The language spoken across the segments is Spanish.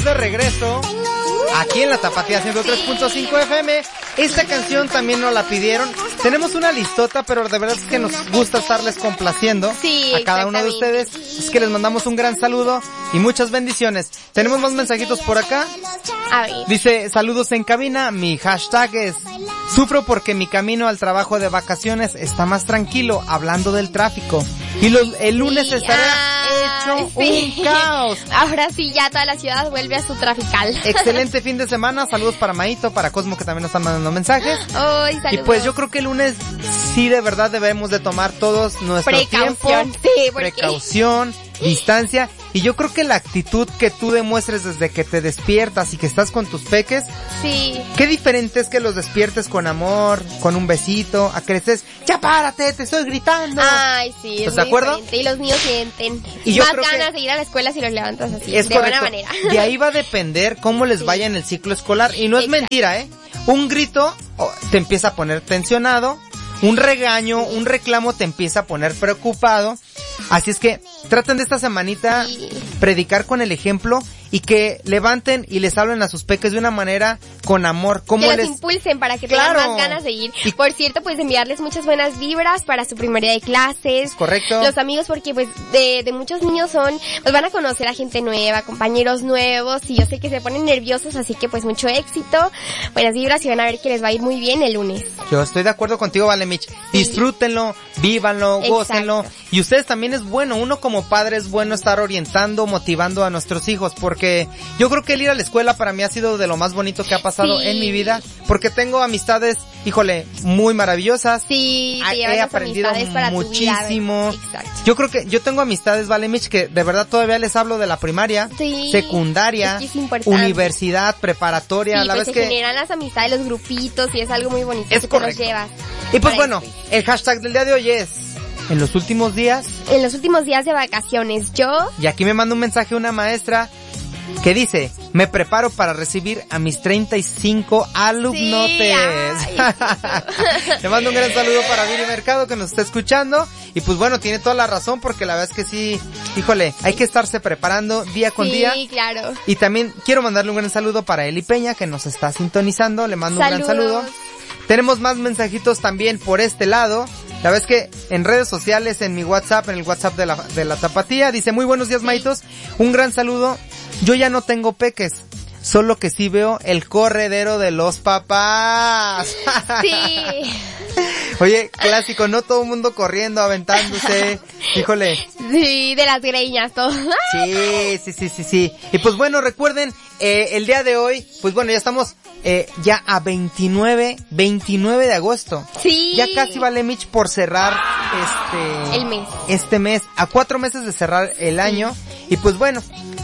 de regreso aquí en la Tapatía 103.5 FM. Esta canción también nos la pidieron. Tenemos una listota, pero de verdad es que nos gusta estarles complaciendo a cada uno de ustedes. Es que les mandamos un gran saludo y muchas bendiciones. Tenemos más mensajitos por acá. A ver. Dice, saludos en cabina. Mi hashtag es: sufro porque mi camino al trabajo de vacaciones está más tranquilo, hablando del tráfico. Y el lunes estará hecho un caos. Ahora sí, ya toda la ciudad vuelve a su trafical. Excelente fin de semana. Saludos para Maito, para Cosmo, que también nos están mandando mensajes. Ay, y pues yo creo que el lunes sí de verdad debemos de tomar todos nuestro tiempo. Sí, precaución, distancia. Y yo creo que la actitud que tú demuestres desde que te despiertas y que estás con tus peques, sí, qué diferente es que los despiertes con amor, con un besito, a que les estés, ya párate, te estoy gritando. Ay, sí, ¿Estás de acuerdo? Diferente. Y los niños sienten y más ganas de ir a la escuela si los levantas así, es de correcto. buena manera. De ahí va a depender cómo les vaya en el ciclo escolar. Y no es mentira, un grito te empieza a poner tensionado, un regaño, un reclamo te empieza a poner preocupado. Así es que traten de esta semanita predicar con el ejemplo y que levanten y les hablen a sus peques de una manera con amor. Que los impulsen para que tengan más ganas de ir. Y por cierto, pues enviarles muchas buenas vibras para su primer día de clases. Correcto. Los amigos, porque pues de muchos niños pues van a conocer a gente nueva, compañeros nuevos, y yo sé que se ponen nerviosos, así que pues mucho éxito, buenas vibras, y van a ver que les va a ir muy bien el lunes. Yo estoy de acuerdo contigo, Vale Mitch. Sí. Disfrútenlo, vívanlo, gócenlo. Y ustedes también es bueno, uno como padre es bueno estar orientando, motivando a nuestros hijos, porque yo creo que el ir a la escuela para mí ha sido de lo más bonito que ha pasado en mi vida, porque tengo amistades, híjole, muy maravillosas. Sí, he aprendido para muchísimo. Yo creo que yo tengo amistades, Vale Mitch, que de verdad todavía les hablo de la primaria, secundaria, universidad, preparatoria. Sí, la pues vez se que generan las amistades, los grupitos, y es algo muy bonito. Es que correcto. te los llevas. Y pues bueno, el hashtag del día de hoy es: en los últimos días. En los últimos días de vacaciones, y aquí me manda un mensaje una maestra que dice: me preparo para recibir a mis 35 alumnotes. Le mando un gran saludo para Viri Mercado, que nos está escuchando. Y pues bueno, tiene toda la razón, porque la verdad es que sí, híjole, hay que estarse preparando día con día. Sí, claro. Y también quiero mandarle un gran saludo para Eli Peña, que nos está sintonizando. Le mando un gran saludo. Tenemos más mensajitos también por este lado. La verdad es que en redes sociales, en mi WhatsApp, en el WhatsApp de la Tapatía, dice: muy buenos días, Maitos. Un gran saludo. Yo ya no tengo peques, solo que sí veo el corredero de los papás. Sí. Oye, clásico, no todo el mundo corriendo, aventándose. Híjole. Sí, de las greñas, todo. Sí. Y pues bueno, recuerden, el día de hoy, pues bueno, ya estamos ya a 29 de agosto. Sí. Ya casi, Vale Mitch, por cerrar el mes. Este mes, a 4 meses de cerrar el año. Y pues bueno,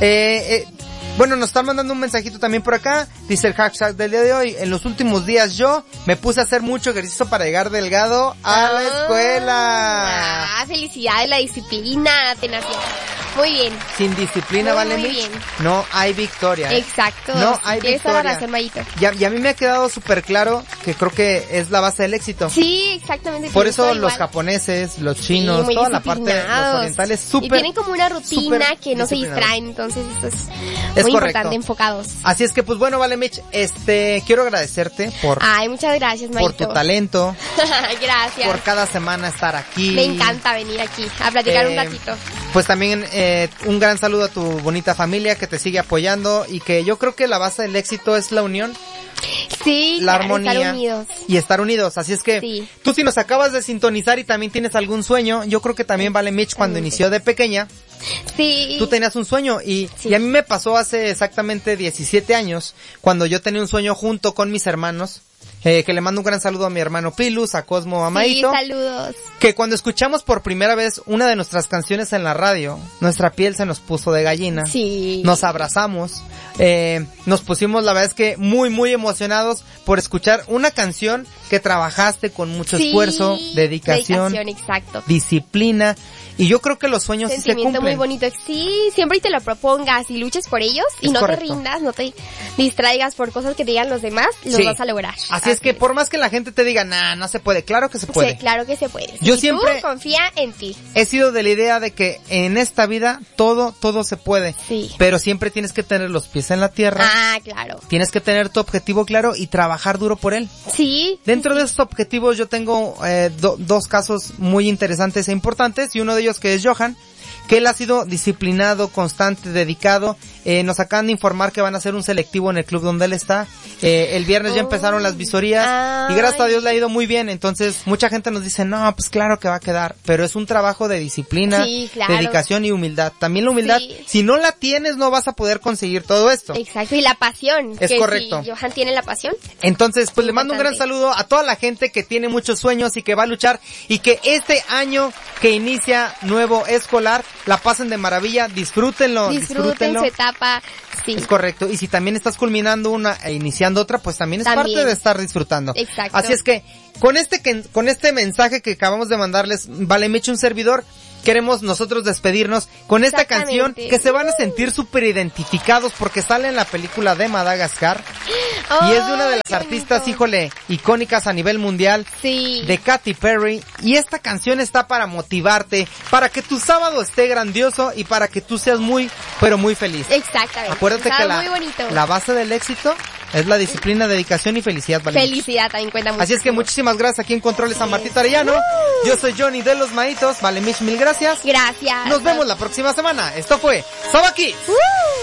bueno, nos están mandando un mensajito también por acá. Dice el hashtag del día de hoy: en los últimos días yo me puse a hacer mucho ejercicio para llegar delgado a la escuela. Felicidades, la disciplina, tenacidad. Muy bien. Sin disciplina, Vale Mitch, no hay victoria. Exacto. No hay victoria. Tienes toda la razón, Mayito. Y a mí me ha quedado súper claro que creo que es la base del éxito. Sí, exactamente. Por eso los japoneses, los chinos, toda la parte de los orientales, súper. Y tienen como una rutina que no se distraen, entonces esto es muy importante, enfocados. Así es que pues bueno, Vale Mitch, quiero agradecerte por... Ay, muchas gracias, Mayito. Por tu talento. Gracias. Por cada semana estar aquí. Me encanta venir aquí a platicar un ratito. Pues también un gran saludo a tu bonita familia que te sigue apoyando, y que yo creo que la base del éxito es la unión. Sí, la armonía, estar unidos. Y estar unidos. Así es que tú, si nos acabas de sintonizar y también tienes algún sueño, yo creo que también Vale Mitch, cuando inició de pequeña, tú tenías un sueño, y a mí me pasó hace exactamente 17 años, cuando yo tenía un sueño junto con mis hermanos. Que le mando un gran saludo a mi hermano Pilus, a Cosmo, a Maito. Sí, saludos. Que cuando escuchamos por primera vez una de nuestras canciones en la radio, nuestra piel se nos puso de gallina. Sí. Nos abrazamos. Nos pusimos, la verdad es que muy, muy emocionados por escuchar una canción que que trabajaste con mucho esfuerzo, dedicación, exacto. disciplina. Y yo creo que los sueños sí se cumplen. Sentimiento muy bonito. Sí, siempre te lo propongas y luches por ellos y no te rindas, no te distraigas por cosas que digan los demás, los vas a lograr. Así es que por más que la gente te diga, nah, no se puede, claro que se puede. Sí, claro que se puede. Yo siempre tú confía en ti. He sido de la idea de que en esta vida todo se puede. Sí. Pero siempre tienes que tener los pies en la tierra. Ah, claro. Tienes que tener tu objetivo claro y trabajar duro por él. Sí. Dentro de estos objetivos yo tengo dos casos muy interesantes e importantes, y uno de ellos que es Johan, que él ha sido disciplinado, constante, dedicado. Nos acaban de informar que van a hacer un selectivo en el club donde él está. El viernes ya empezaron las visorías y gracias a Dios le ha ido muy bien. Entonces mucha gente nos dice, no, pues claro que va a quedar, pero es un trabajo de disciplina, dedicación y humildad. También la humildad, si no la tienes no vas a poder conseguir todo esto. Exacto, y la pasión. Es correcto. Si Johan tiene la pasión. Entonces, pues le mando un gran saludo a toda la gente que tiene muchos sueños y que va a luchar, y que este año que inicia nuevo escolar la pasen de maravilla, disfrútenlo. Disfruten su etapa, sí. Es correcto, y si también estás culminando una e iniciando otra, pues también es parte de estar disfrutando. Exacto. Así es que, con este mensaje que acabamos de mandarles, Vale Meche, un servidor, queremos nosotros despedirnos con esta canción que se van a sentir súper identificados porque sale en la película de Madagascar y es de una de las artistas, híjole, icónicas a nivel mundial, de Katy Perry, y esta canción está para motivarte, para que tu sábado esté grandioso y para que tú seas muy, pero muy feliz. Exactamente. Acuérdate que la base del éxito es la disciplina, dedicación y felicidad, Vale. Felicidad también cuenta mucho. Así es que muchísimas gracias aquí en Controles a Martita Arellano. Yo soy Johnny de los Maitos. Vale Mich, mil gracias. Gracias. Nos vemos la próxima semana. Esto fue Sabaki.